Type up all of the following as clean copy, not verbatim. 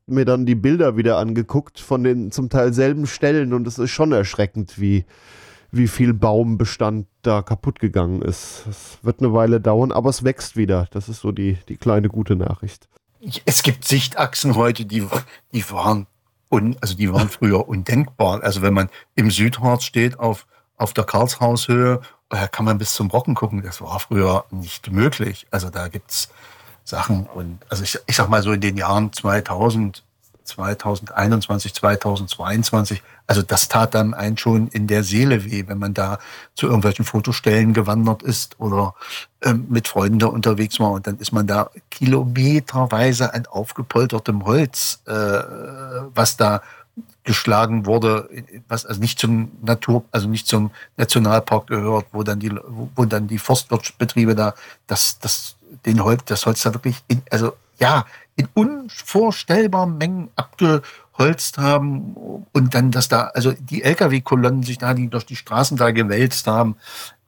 mir dann die Bilder wieder angeguckt von den zum Teil selben Stellen und es ist schon erschreckend, wie viel Baumbestand da kaputt gegangen ist. Es wird eine Weile dauern, aber es wächst wieder. Das ist so die kleine gute Nachricht. Es gibt Sichtachsen heute, die waren früher undenkbar. Also wenn man im Südharz steht auf der Karlshaushöhe, kann man bis zum Brocken gucken. Das war früher nicht möglich. Also da gibt's Sachen und also ich sag mal so in den Jahren 2000, 2021, 2022, also das tat dann einen schon in der Seele weh, wenn man da zu irgendwelchen Fotostellen gewandert ist oder mit Freunden da unterwegs war und dann ist man da kilometerweise an aufgepoltertem Holz, was da geschlagen wurde, was also nicht zum Nationalpark gehört, wo dann die Forstwirtschaftsbetriebe da das Holz da wirklich in unvorstellbaren Mengen abgeholzt haben und dann, dass da, also die LKW-Kolonnen sich da, die durch die Straßen da gewälzt haben.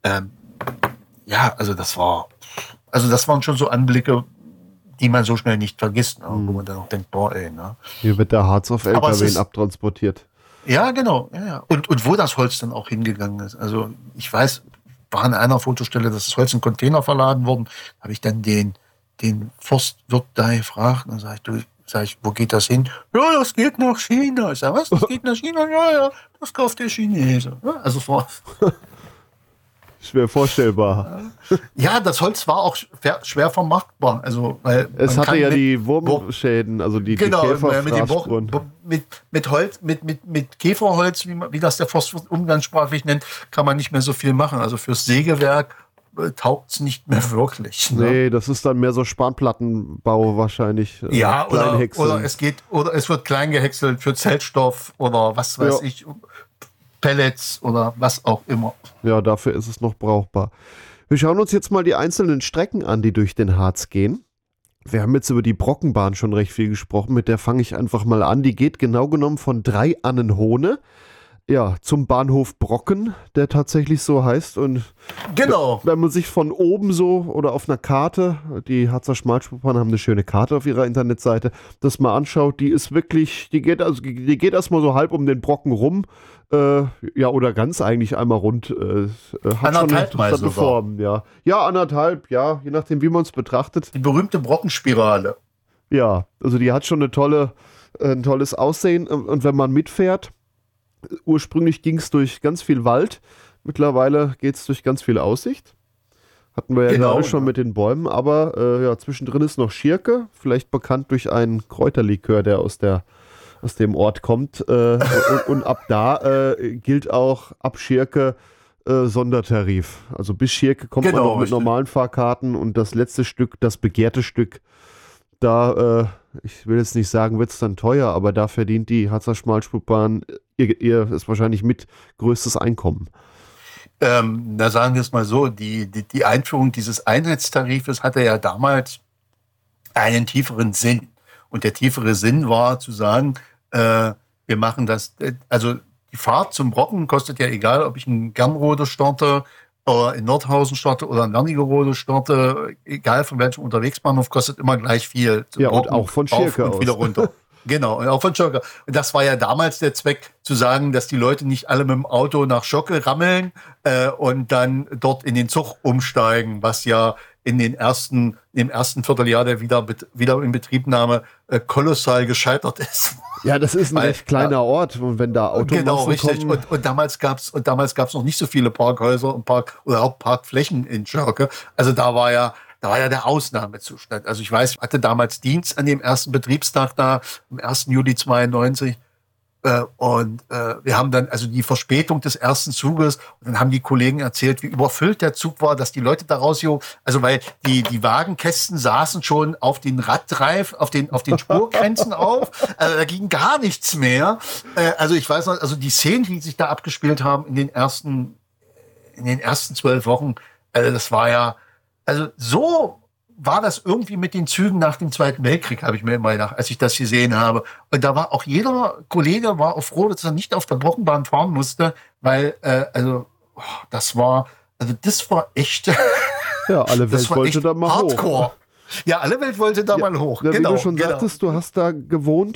Das waren schon so Anblicke, die man so schnell nicht vergisst, wo man dann auch denkt, boah, ey, ne? Hier wird der Harz auf LKW abtransportiert. Ja, genau, ja. Und wo das Holz dann auch hingegangen ist. Also ich weiß, war an einer Fotostelle, dass das Holz in Container verladen worden, habe ich dann den Forstwirt da gefragt, und dann sag ich, wo geht das hin? Ja, das geht nach China. Ich sag, was? Das geht nach China? Ja, das kauft der Chinese. Ja, also schwer vorstellbar. Ja, das Holz war auch schwer vermarktbar. Also, weil es hatte ja die Wurmschäden, also die Käferfraßspuren. Mit Holz, mit Käferholz, wie das der Forstwirt umgangssprachlich nennt, kann man nicht mehr so viel machen. Also fürs Sägewerk taugt es nicht mehr wirklich. Ne? Nee, das ist dann mehr so Spanplattenbau wahrscheinlich. Ja, oder es wird klein gehäckselt für Zellstoff oder was weiß ich, Pellets oder was auch immer. Ja, dafür ist es noch brauchbar. Wir schauen uns jetzt mal die einzelnen Strecken an, die durch den Harz gehen. Wir haben jetzt über die Brockenbahn schon recht viel gesprochen, mit der fange ich einfach mal an. Die geht genau genommen von Drei-Annenhohne zum Bahnhof Brocken, der tatsächlich so heißt. Und genau. Wenn man sich von oben so oder auf einer Karte, die Harzer Schmalspurbahn haben eine schöne Karte auf ihrer Internetseite, das mal anschaut, die ist wirklich, die geht erstmal so halb um den Brocken rum, oder ganz eigentlich einmal rund. Hat schon eine interessante Form, ja. Ja, anderthalb, ja, je nachdem, wie man es betrachtet. Die berühmte Brockenspirale. Ja, also die hat schon ein tolles Aussehen und wenn man mitfährt, ursprünglich ging es durch ganz viel Wald, mittlerweile geht es durch ganz viel Aussicht. Hatten wir ja gerade schon mit den Bäumen, aber zwischendrin ist noch Schirke, vielleicht bekannt durch einen Kräuterlikör, der aus dem Ort kommt. Und ab da gilt auch ab Schirke Sondertarif. Also bis Schirke kommt man noch mit normalen Fahrkarten und das letzte Stück, das begehrte Stück, da, ich will jetzt nicht sagen, wird es dann teuer, aber da verdient die Harzer Schmalspurbahn ihr ist wahrscheinlich mit größtes Einkommen. Da sagen wir es mal so, die Einführung dieses Einheitstarifes hatte ja damals einen tieferen Sinn. Und der tiefere Sinn war zu sagen, wir machen das, also die Fahrt zum Brocken kostet ja egal, ob ich in Gernrode starte oder in Nordhausen starte oder in Wernigerode starte, egal von welchem Unterwegsbahnhof, kostet immer gleich viel. Ja, Brocken, und auch von Schirke und wieder runter. Genau, und auch von Schirke. Und das war ja damals der Zweck, zu sagen, dass die Leute nicht alle mit dem Auto nach Schirke rammeln und dann dort in den Zug umsteigen, was ja im ersten Vierteljahr der Wiederinbetriebnahme kolossal gescheitert ist. Ja, das ist ein recht kleiner Ort, und wenn da Automassen genau, richtig. kommen. Und damals gab's noch nicht so viele Parkhäuser und auch Parkflächen in Schirke. Also da war ja der Ausnahmezustand. Also ich weiß, ich hatte damals Dienst an dem ersten Betriebstag da, am 1. Juli 92. Und wir haben dann also die Verspätung des ersten Zuges, und dann haben die Kollegen erzählt, wie überfüllt der Zug war, dass die Leute daraus also weil die Wagenkästen saßen schon auf den Radreif, auf den Spurgrenzen auf, also da ging gar nichts mehr. Also ich weiß noch, also die Szenen, die sich da abgespielt haben in den ersten 12 Wochen, also das war ja, also so war das irgendwie mit den Zügen nach dem Zweiten Weltkrieg, habe ich mir immer gedacht, als ich das gesehen habe. Und da war auch jeder Kollege war auch froh, dass er nicht auf der Brockenbahn fahren musste, weil das war echt. Ja, alle Welt wollte da mal Hardcore. hoch. Ja, alle Welt wollte da mal hoch. Ja, wie du schon sagtest, du hast da gewohnt